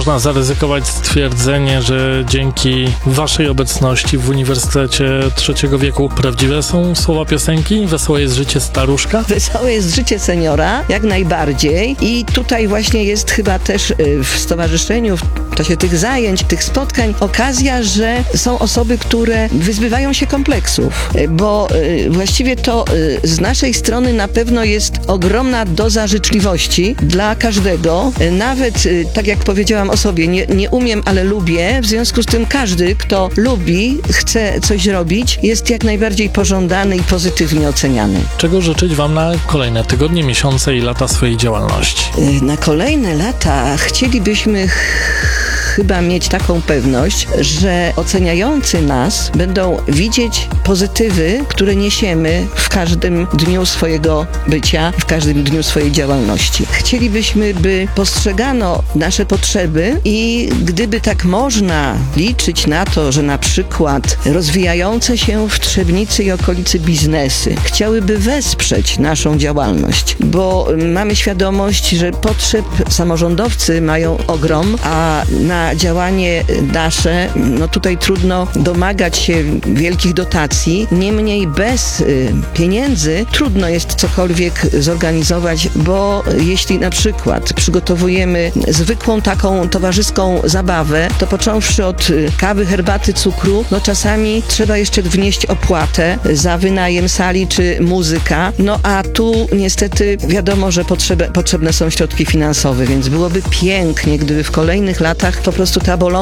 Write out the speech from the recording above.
można zaryzykować stwierdzenie, że dzięki waszej obecności w Uniwersytecie Trzeciego Wieku prawdziwe są słowa piosenki? Wesołe jest życie staruszka? Wesołe jest życie seniora, jak najbardziej. I tutaj właśnie jest chyba też w stowarzyszeniu, w czasie tych zajęć, tych spotkań, okazja, że są osoby, które wyzbywają się kompleksów, bo właściwie to z naszej strony na pewno jest ogromna doza życzliwości dla każdego. Nawet, tak jak powiedziałam o sobie, nie umiem, ale lubię. W związku z tym każdy, kto lubi, chce coś robić, jest jak najbardziej pożądany i pozytywnie oceniany. Czego życzyć wam na kolejne tygodnie, miesiące i lata swojej działalności? Na kolejne lata chcielibyśmy chyba mieć taką pewność, że oceniający nas będą widzieć pozytywy, które niesiemy w każdym dniu swojego bycia, w każdym dniu swojej działalności. Chcielibyśmy, by postrzegano nasze potrzeby i gdyby tak można liczyć na to, że na przykład rozwijające się w Trzebnicy i okolicy biznesy chciałyby wesprzeć naszą działalność, bo mamy świadomość, że potrzeb samorządowcy mają ogrom, a na działanie nasze, no tutaj trudno domagać się wielkich dotacji, niemniej bez pieniędzy trudno jest cokolwiek zorganizować, bo jeśli na przykład przygotowujemy zwykłą taką towarzyską zabawę, to począwszy od kawy, herbaty, cukru, no czasami trzeba jeszcze wnieść opłatę za wynajem sali czy muzyka, no a tu niestety wiadomo, że potrzebne są środki finansowe, więc byłoby pięknie, gdyby w kolejnych latach po prostu ta bolączka